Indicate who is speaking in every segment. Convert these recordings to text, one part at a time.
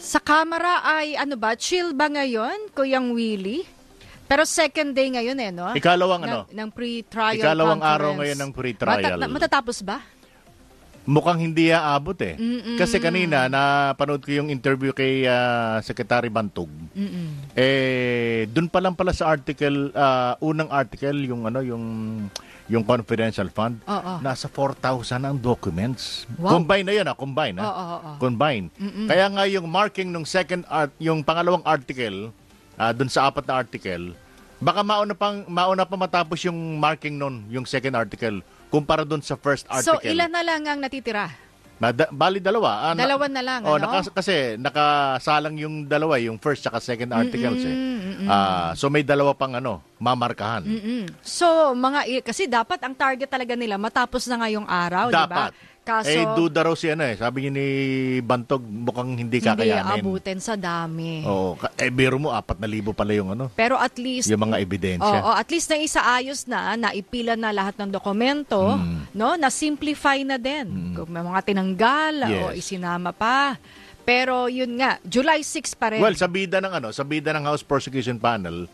Speaker 1: Sa camera ay ano ba, chill ba ngayon, Kuyang Willie? Pero second day ngayon no?
Speaker 2: Ng
Speaker 1: pre-trial
Speaker 2: ikalawang
Speaker 1: conference.
Speaker 2: araw ngayon ng pre-trial.
Speaker 1: Matatapos ba?
Speaker 2: Mukhang hindi aabot eh. Kasi kanina, napanood ko yung interview kay Secretary Bantog. Doon pa lang pala sa article, unang article, yung confidential fund, nasa 4,000 ang documents. Wow. Combine na yun, combine. Combine. Kaya nga yung marking ng yung pangalawang article, doon sa apat na article, baka mauna pa matapos yung marking nun, yung second article, kumpara doon sa first article.
Speaker 1: So, ilan na lang ang natitira?
Speaker 2: Bali, dalawa.
Speaker 1: Dalawa na lang,
Speaker 2: kasi nakasalang yung dalawa, yung first at second articles. So, may dalawa pang mamarkahan.
Speaker 1: So, kasi dapat ang target talaga nila, matapos na ngayong araw, di ba?
Speaker 2: Dapat. Duda raw siya sabi niya ni Bantog, mukhang hindi kakayanin.
Speaker 1: Hindi abutin sa dami.
Speaker 2: Oo. Biro mo, 4,000 pala yung
Speaker 1: Pero at least,
Speaker 2: yung mga ebidensya.
Speaker 1: At least naisaayos naipila na lahat ng dokumento, na-simplify na din. Kung may mga tinanggal, o isinama pa. Pero yun nga, July 6 pa rin.
Speaker 2: Well, sa bida ng House Prosecution Panel,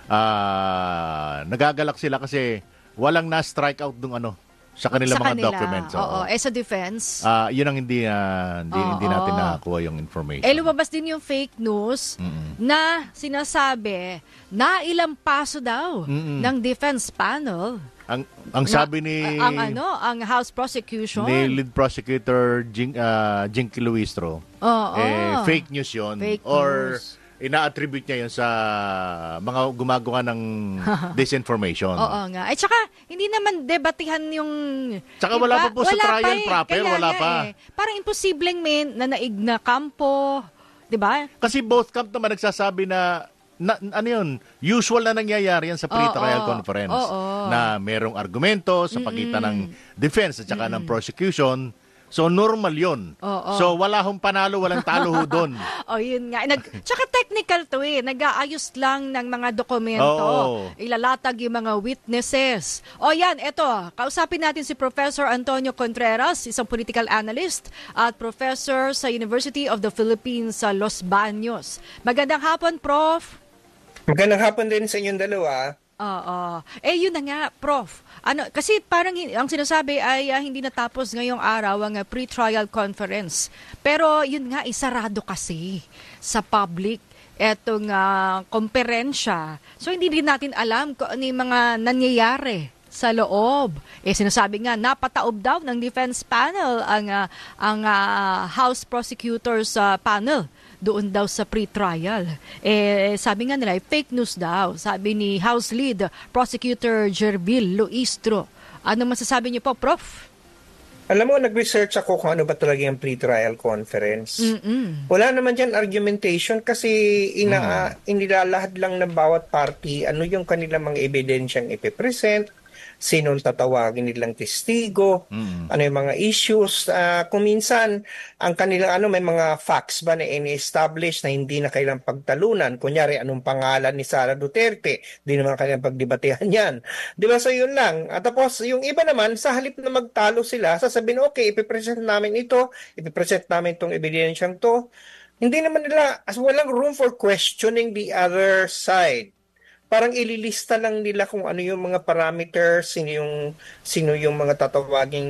Speaker 2: nagagalak sila kasi walang na-strike out ng sa kanila mga documents.
Speaker 1: Sa defense.
Speaker 2: Yun ang hindi natin nakakuha yung information.
Speaker 1: Lumabas din yung fake news na sinasabi na ilang paso daw ng defense panel.
Speaker 2: Ang sabi ni
Speaker 1: ang House Prosecution
Speaker 2: ni Lead Prosecutor Jinky Luistro, fake news yun. News. Ina-attribute niya yun sa mga gumagawa ng disinformation.
Speaker 1: Oo nga. At saka, hindi naman debatihan yung...
Speaker 2: Tsaka wala pa po sa trial proper. Wala pa.
Speaker 1: Parang imposibleng may nanaig na kampo. Diba?
Speaker 2: Kasi both camp naman nagsasabi na usual na nangyayari yan sa pre-trial conference. Na merong argumento sa pagitan ng defense at saka ng prosecution. So, normal yun. So, wala hong panalo, walang talo ho doon.
Speaker 1: Yun nga. Tsaka technical to nag-aayos lang ng mga dokumento. Ilalatag yung mga witnesses. Yan, eto. Kausapin natin si Professor Antonio Contreras, isang political analyst at professor sa University of the Philippines sa Los Baños. Magandang hapon, Prof.
Speaker 3: Magandang hapon din sa inyong dalawa.
Speaker 1: Yun na nga, Prof. Kasi parang ang sinasabi ay hindi natapos ngayong araw ang pre-trial conference. Pero yun nga, isarado kasi sa public etong komperensya. So hindi din natin alam kung ano yung mga nangyayari sa loob. Sinasabi nga, napataob daw ng defense panel ang House Prosecutors panel doon daw sa pre-trial. Sabi nga nila, fake news daw. Sabi ni House Lead Prosecutor Jerbil Luistro. Ano masasabi niyo po, Prof?
Speaker 3: Alam mo, nag-research ako kung ano ba talaga yung pre-trial conference. Wala naman dyan argumentation kasi inilalahad lang ng bawat party ano yung kanilang mga ebidensyang ipipresent, sinong tatawagin nilang testigo, ano yung mga issues. Kung minsan, ang kanilang may mga facts ba na ini-establish na hindi na kailang pagtalunan. Kunyari, anong pangalan ni Sara Duterte? Di naman kailang pagdebatehan yan. Di ba? So yun lang. At tapos, yung iba naman, sa halip na magtalo sila, sasabihin, okay, ipipresent namin ito, ipipresent namin itong ebidensyang to. Hindi naman nila, walang room for questioning the other side. Parang ililista lang nila kung ano yung mga parameters, sino yung mga tatawaging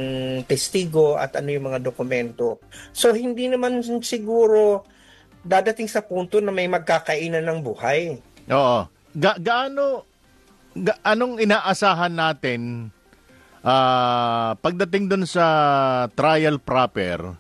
Speaker 3: testigo at ano yung mga dokumento. So hindi naman siguro dadating sa punto na may magkakainan ng buhay.
Speaker 2: Oo. Anong inaasahan natin pagdating dun sa trial proper,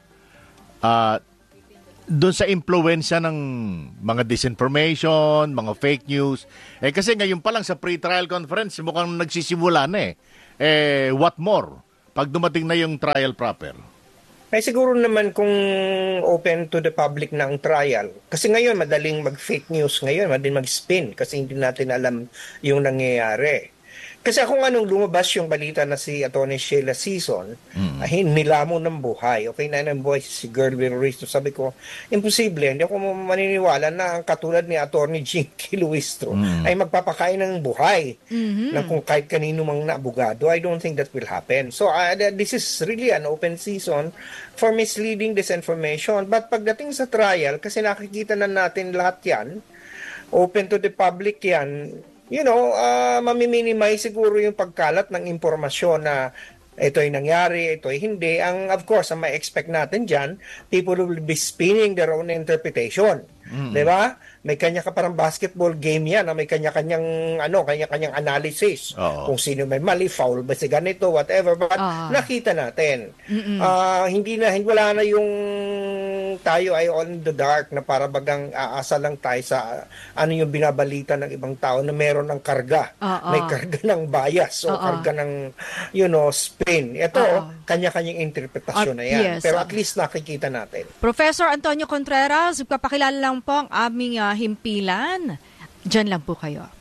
Speaker 2: doon sa impluwensya ng mga disinformation, mga fake news. Kasi ngayon pa lang sa pre-trial conference, mukhang nagsisimula na what more? Pag dumating na yung trial proper.
Speaker 3: Siguro naman kung open to the public na ang trial. Kasi ngayon, madaling mag-fake news ngayon, madaling mag-spin kasi hindi natin alam yung nangyayari. Kasi kung anong lumabas yung balita na si Atty. Sheila Season, ay nilamon ng buhay. Okay na ng buhay si Girl Will Race. So sabi ko, imposible. Hindi ako maniniwala na ang katulad ni Atty. Jinky Luistro ay magpapakain ng buhay ng kung kahit kanino mang naabogado. I don't think that will happen. So this is really an open season for misleading disinformation. But pagdating sa trial, kasi nakikita na natin lahat yan, open to the public yan, mamiminimize siguro yung pagkalat ng impormasyon na ito ay nangyari, ito ay hindi. Of course, ang ma-expect natin dyan, people will be spinning their own interpretation. Diba? May kanya ka parang basketball game yan, may kanya-kanyang kanya-kanyang analysis. Kung sino may mali, foul ba si ganito, whatever. But nakita natin. Wala na yung tayo ay all in the dark na para bagang aasa lang tayo sa ano yung binabalita ng ibang tao na meron ng karga. May karga ng bias o karga ng spin. Ito, kanya-kanyang interpretasyon na yan.
Speaker 1: Yes,
Speaker 3: pero at least nakikita natin.
Speaker 1: Professor Antonio Contreras, papakilala lang po ang aming himpilan. Diyan lang po kayo.